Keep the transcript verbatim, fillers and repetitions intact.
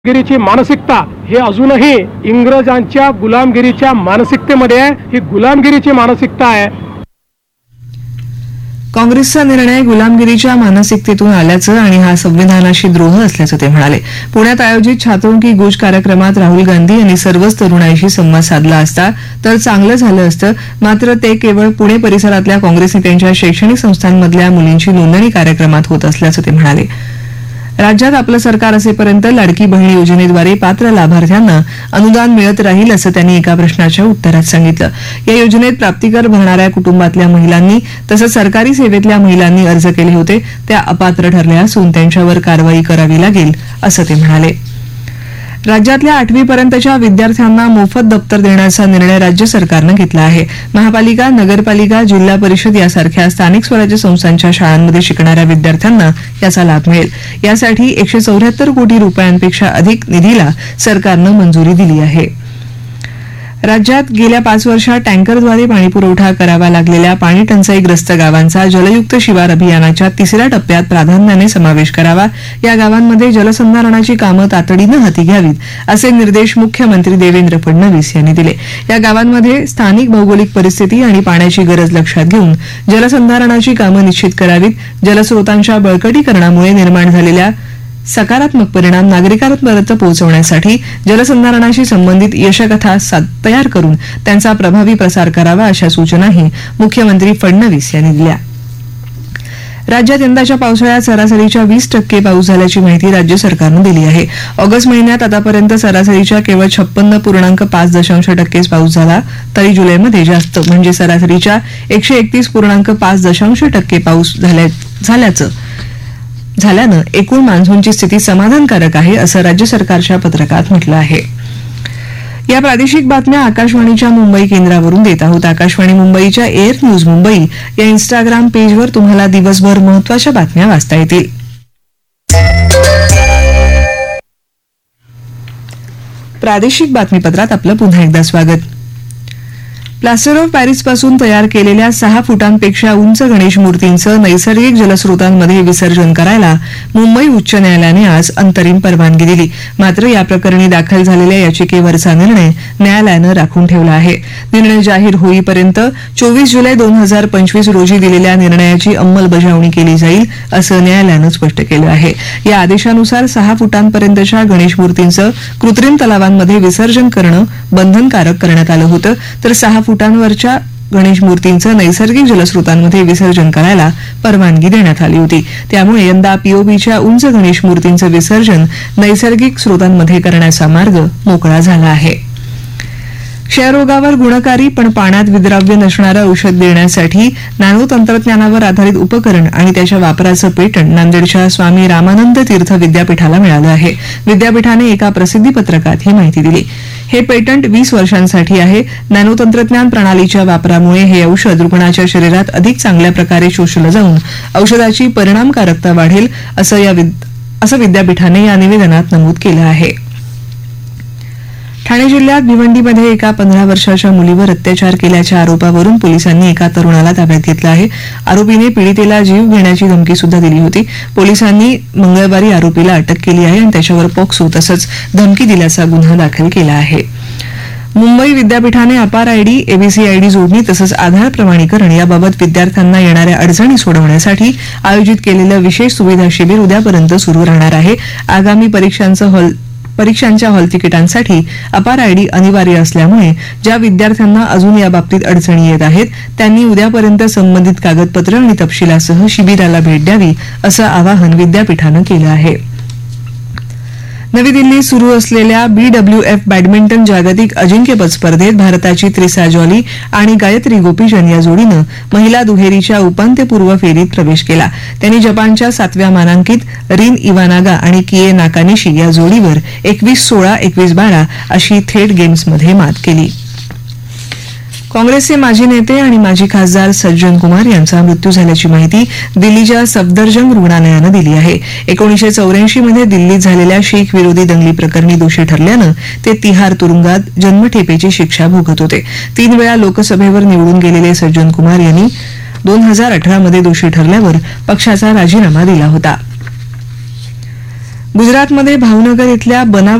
गिरीची मानसिकता हे अजूनही इंग्रजांच्या गुलामगिरीच्या मानसिकतेमध्ये आहे. ही गुलामगिरीची मानसिकता आहे. काँग्रेसचा निर्णय गुलामगिरीच्या मानसिकतेतून आल्याचं आणि हा संविधानाशी द्रोह असल्याचं ते म्हणाले. पुण्यात आयोजित छात्रों की गूंज कार्यक्रमात राहुल गांधी यांनी सर्वच तरुणाईशी संवाद साधला असता तर चांगलं झालं असतं, मात्र ते केवळ पुणे परिसरातल्या काँग्रेस नेत्यांच्या शैक्षणिक संस्थांमधल्या मुलींची नोंदणी कार्यक्रमात होत असल्याचं ते म्हणाले. राज्यात आपलं सरकार असेपर्यंत लाडकी बहीण योजनेद्वारे पात्र लाभार्थ्यांना अनुदान मिळत राहील असं त्यांनी एका प्रश्नाच्या उत्तरात सांगितलं. या योजनेत प्राप्तिकर भरणाऱ्या कुटुंबातल्या महिलांनी तसंच सरकारी सेवेतल्या महिलांनी अर्ज केले होते त्या अपात्र ठरल्या असून त्यांच्यावर कारवाई करावी लागेल असं ते म्हणाले. राज्यातल्या आठवी पर्यंतच्या विद्यार्थ्यांना मोफत दप्तर देण्याचा निर्णय राज्य सरकारनं घेतला आहे. महापालिका, नगरपालिका, जिल्हा परिषद यासारख्या स्थानिक स्वराज्य संस्थांच्या शाळांमध्ये शिकणाऱ्या विद्यार्थ्यांना याचा लाभ मिळेल. यासाठी एकशे चौऱ्याहत्तर कोटी रुपयांपेक्षा अधिक निधीला सरकारनं मंजुरी दिली आहे. राज्यात गेल्या पाच वर्षात टँकरद्वारे पाणीपुरवठा करावा लागलेल्या पाणी टंचाईग्रस्त गावांचा जलयुक्त शिवार अभियानाच्या तिसऱ्या टप्प्यात प्राधान्याने समावेश करावा. या गावांमध्ये जलसंधारणाची कामं तातडीनं हाती घ्यावीत असे निर्देश मुख्यमंत्री देवेंद्र फडणवीस यांनी दिले. या गावांमध्ये स्थानिक भौगोलिक परिस्थिती आणि पाण्याची गरज लक्षात घेऊन जलसंधारणाची कामं निश्चित करावीत. जलस्रोतांच्या बळकटीकरणामुळे निर्माण झालेल्या सकारात्मक परिणाम नागरिकांपर्यंत पोहोचवण्यासाठी जलसंधारणाशी संबंधित यशकथा तयार करून त्यांचा प्रभावी प्रसार करावा अशा सूचनाही मुख्यमंत्री फडणवीस यांनी दिल्या. राज्यात यंदाच्या पावसाळ्यात सरासरीच्या वीस टक्के पाऊस झाल्याची माहिती राज्य सरकारनं दिली आहे. ऑगस्ट महिन्यात आतापर्यंत सरासरीच्या केवळ छप्पन्न पूर्णांक पाच दशांश टक्केच पाऊस झाला, तरी जुलैमध्ये जास्त म्हणजे सरासरीच्या एकशे एकतीस पूर्णांक पाच दशांश टक्के पाऊस झाल्याचं झाल्यानं एकूण मान्सूनची स्थिती समाधानकारक आहे असं राज्य सरकारच्या पत्रकात म्हटलं आहे. या प्रादेशिक बातम्या आकाशवाणीच्या मुंबई केंद्रावरून देत आहोत. आकाशवाणी मुंबईच्या एअर न्यूज मुंबई या इन्स्टाग्राम पेजवर तुम्हाला दिवसभर महत्त्वाच्या बातम्या वाचता येतील. प्रादेशिक बातमीपत्रात आपलं पुन्हा एकदा स्वागत. प्लास्टर ऑफ पॅरिसपासून तयार केलेल्या सहा फुटांपेक्षा उंच गणेश मूर्तींचं नैसर्गिक जलस्रोतांमध्ये विसर्जन करायला मुंबई उच्च न्यायालयाने आज अंतरिम परवानगी दिली. मात्र या प्रकरणी दाखल झालेल्या याचिकेवरचा निर्णय न्यायालयानं राखून ठेवला आहे. निर्णय जाहीर होईपर्यंत चोवीस जुलै दोन हजार पंचवीस रोजी दिलेल्या निर्णयाची अंमलबजावणी केली जाईल असं न्यायालयानं स्पष्ट केलं आहे. या आदेशानुसार सहा फुटांपर्यंतच्या गणेश मूर्तींचं कृत्रिम तलावांमध्ये विसर्जन करणं बंधनकारक करण्यात आलं होतं, तर सहा फुटांवरच्या गणेश मूर्तींचं नैसर्गिक जलस्रोतांमध्ये विसर्जन करायला परवानगी देण्यात आली होती. त्यामुळे यंदा पीओपीच्या उंच गणेश मूर्तींचं विसर्जन नैसर्गिक स्रोतांमध्ये करण्याचा मार्ग मोकळा झाला आहे. क्षयरोगावर गुणकारी पण पाण्यात विद्राव्य नसणारं औषध देण्यासाठी नॅनो तंत्रज्ञानावर आधारित उपकरण आणि त्याच्या वापराचं पेटंट नांदेडच्या स्वामी रामानंद तीर्थ विद्यापीठाला मिळालं आहे. विद्यापीठाने एका प्रसिद्धी पत्रकात ही माहिती दिली. हे पेटंट वीस वर्षांसाठी आहे. नॅनो तंत्रज्ञान प्रणालीच्या वापरामुळे हे औषध रुग्णाच्या शरीरात अधिक चांगल्या प्रकारे शोषलं जाऊन औषधाची परिणामकारकता वाढेल असं या असं विद्यापीठाने या निवेदनात नमूद केलं आहे. ठाणे जिल्ह्यात भिवंडीमध्ये एका पंधरा वर्षाच्या मुलीवर अत्याचार केल्याच्या आरोपावरून पोलिसांनी एका तरुणाला ताब्यात घेतलं आहे. आरोपीने पीडितेला जीव घेण्याची धमकी सुद्धा दिली होती. पोलिसांनी मंगळवारी आरोपीला अटक केली आहे आणि त्याच्यावर पॉक्सो तसंच धमकी दिल्याचा गुन्हा दाखल केला आहे. मुंबई विद्यापीठाने अपार आयडी, एबीसी आयडी जोडणी तसंच आधार प्रमाणीकरण याबाबत विद्यार्थ्यांना येणाऱ्या अडचणी सोडवण्यासाठी आयोजित केलेलं विशेष सुविधा शिबिर उद्यापर्यंत सुरू राहणार आहे. आगामी परीक्षांचं हॉल परीक्षांच्या हॉल तिकिटांसाठी अपार आयडी अनिवार्य असल्यामुळे ज्या विद्यार्थ्यांना अजून याबाबतीत अडचणी येत आहेत त्यांनी उद्यापर्यंत संबंधित कागदपत्र आणि तपशिलासह शिबिराला भेट द्यावी असं आवाहन विद्यापीठानं केलं आहे. नवी दिल्लीत सुरू असलेल्या बीडब्ल्यूएफ बॅडमिंटन जागतिक अजिंक्यपद स्पर्धेत भारताची त्रिसा जॉली आणि गायत्री गोपीचंद या जोडीनं महिला दुहेरीच्या उपांत्यपूर्व फेरीत प्रवेश केला. त्यांनी जपानच्या सातव्या मानांकित रिन इवानागा आणि किए नाकानिशी या जोडीवर एकवीस सोळा एकवीस बारा अशी थेट गेम्समध्ये मात केली. काँग्रेसचे माजी नेते आणि माजी खासदार सज्जन कुमार यांचा मृत्यू झाल्याची माहिती दिल्लीच्या सफदरजंग रुग्णालयानं दिली आहे. एकोणीसशे चौऱ्याऐंशी मध्ये दिल्लीत झालेल्या शीख विरोधी दंगली प्रकरणी दोषी ठरल्यानं ते तिहार तुरुंगात जन्मठेपेची शिक्षा भोगत होते. तीन वेळा लोकसभेवर निवडून गेलेले सज्जन कुमार यांनी दोन हजार अठरा मध्ये दोषी ठरल्यावर पक्षाचा राजीनामा दिला होता. गुजरातमध्ये भावनगर इथल्या बनावट